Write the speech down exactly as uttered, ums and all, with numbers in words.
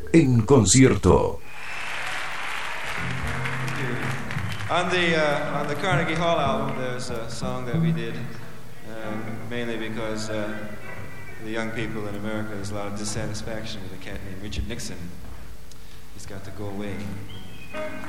en concierto. On the uh, on the Carnegie Hall album, there's a song that we did um, mainly because uh, the young people in America, there's a lot of dissatisfaction with a cat named Richard Nixon. He's got to go away.